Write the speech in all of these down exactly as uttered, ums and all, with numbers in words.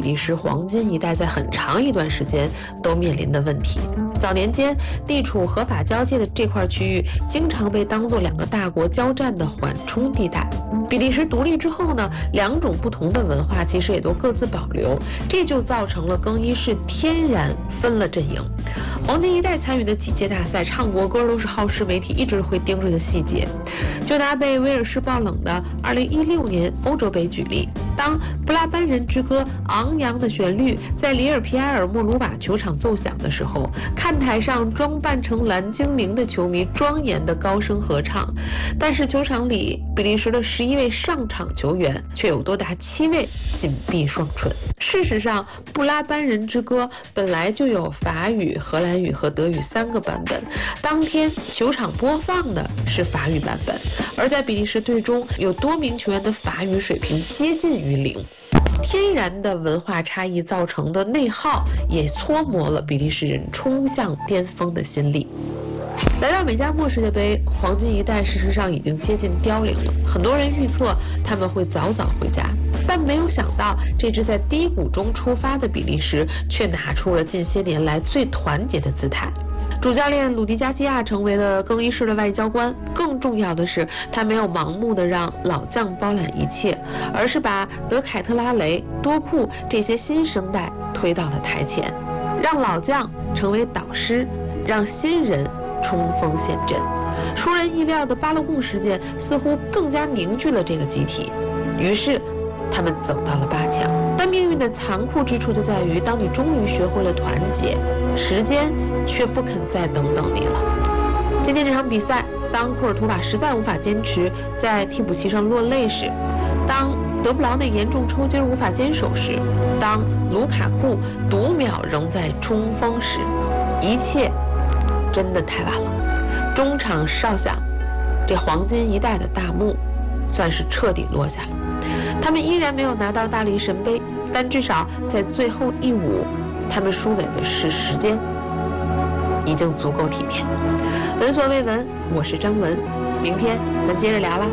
利时黄金一带在很长一段时间都面临的问题。早年间，地处合法交界的这块区域，经常被当作两个大国交战的缓冲地带。比利时独立之后呢，两种不同的文化其实也都各自保留，这就造成了更衣室天然分了阵营。黄金一带参与的几届大赛，唱国歌都是好事媒体一直会盯着的细节。就拿被威尔士爆冷的二零一六年欧洲杯举例，当布拉班人之歌昂扬的旋律在里尔皮埃尔莫鲁瓦球场奏响的时候，看台上装扮成蓝精灵的球迷庄严的高声合唱，但是球场里比利时的十一位上场球员却有多达七位紧闭双唇。事实上，布拉班人之歌本来就有法语、荷兰语和德语三个版本，当天球场播放的是法语版本，而在比利时队中有多名球员的法语水平接近于零。天然的文化差异造成的内耗，也搓磨了比利时人冲向巅峰的心力。来到美加墨世界杯，黄金一代事实上已经接近凋零了。很多人预测他们会早早回家，但没有想到这支在低谷中出发的比利时，却拿出了近些年来最团结的姿态。主教练鲁迪加西亚成为了更衣室的外交官，更重要的是，他没有盲目的让老将包揽一切，而是把德凯特拉雷、多库这些新生代推到了台前，让老将成为导师，让新人冲锋陷阵。出人意料的巴勒贡事件似乎更加凝聚了这个集体，于是他们走到了八强。但命运的残酷之处就在于，当你终于学会了团结，时间却不肯再等等你了。今天这场比赛，当库尔图瓦实在无法坚持在替补席上落泪时，当德布劳内严重抽筋无法坚守时，当卢卡库读秒仍在冲锋时，一切真的太晚了。中场哨响，这黄金一代的大幕算是彻底落下了。他们依然没有拿到大力神杯，但至少在最后一舞，他们输给的是时间，已经足够体面。闻所未闻，我是张文，明天咱接着聊啦。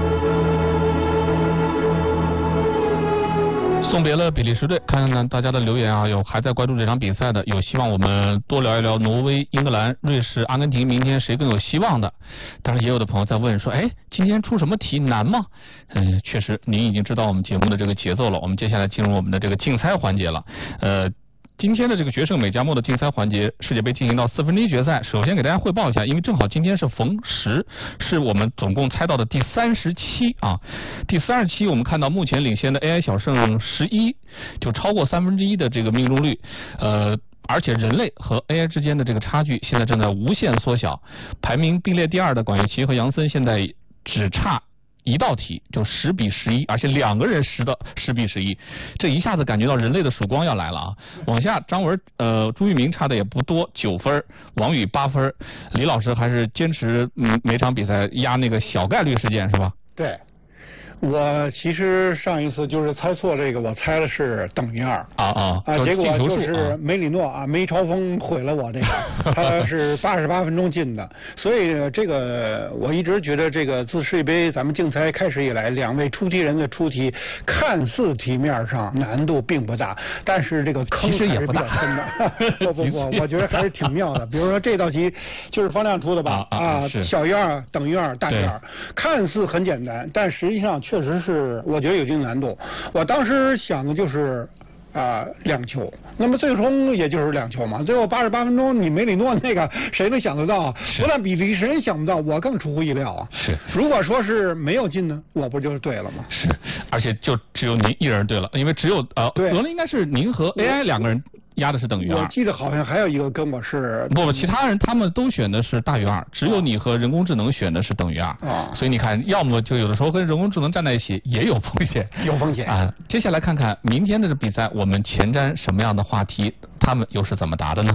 送别了比利时队，看看大家的留言啊，有还在关注这场比赛的，有希望我们多聊一聊挪威、英格兰、瑞士、阿根廷，明天谁更有希望的。当然也有的朋友在问说，哎，今天出什么题难吗？嗯，确实，您已经知道我们节目的这个节奏了。我们接下来进入我们的这个竞猜环节了。呃。今天的这个决胜美加墨的竞猜环节，世界杯进行到四分之一决赛。首先给大家汇报一下，因为正好今天是逢十，是我们总共猜到的第三十七啊。第三十七，我们看到目前领先的 A I 小胜十一，就超过三分之一的这个命中率。呃，而且人类和 A I 之间的这个差距现在正在无限缩小。排名并列第二的管乐琪和杨森现在只差一道题就十比十一，而且两个人十的十比十一，这一下子感觉到人类的曙光要来了啊！往下，张文呃朱玉明差的也不多，九分，王宇八分，李老师还是坚持嗯每场比赛压那个小概率事件是吧？ 对。我其实上一次就是猜错这个，我猜的是等于二啊啊啊，结果就是梅里诺啊，梅超风毁了我这个，他是八十八分钟进的，所以这个我一直觉得这个自世界杯咱们竞猜开始以来，两位出题人的出题看似题面上难度并不大，但是这个坑还是比较深的。不不不，我觉得还是挺妙的。比如说这道题就是方亮出的吧？啊，小于二等于二大于二，看似很简单，但实际上确实是我觉得有一定难度。我当时想的就是啊、呃、两球，那么最终也就是两球嘛。最后八十八分钟，你梅里诺那个谁能想得到？不但比利时人想不到，我更出乎意料啊。 是， 如果说是没有进呢，我不就是对了吗？ 是，而且就只有您一人对了，因为只有呃，可能应该是您和 A I 两个人压的是等于二。 我记得好像还有一个跟我是不不，其他人他们都选的是大于二，只有你和人工智能选的是等于二啊。所以你看，要么就有的时候跟人工智能站在一起也有风险， 有风险啊。接下来看看明天的这比赛，我们前瞻什么样的话题，他们又是怎么答的呢？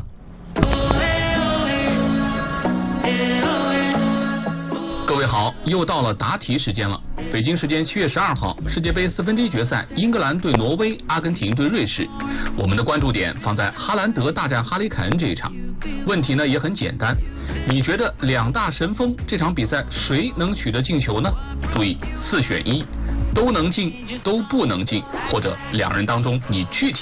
各位好，又到了答题时间了。北京时间七月十二号，世界杯四分之一决赛，英格兰对挪威，阿根廷对瑞士。我们的关注点放在哈兰德大战哈里凯恩这一场。问题呢也很简单，你觉得两大神锋这场比赛谁能取得进球呢？注意四选一，都能进，都不能进，或者两人当中你具体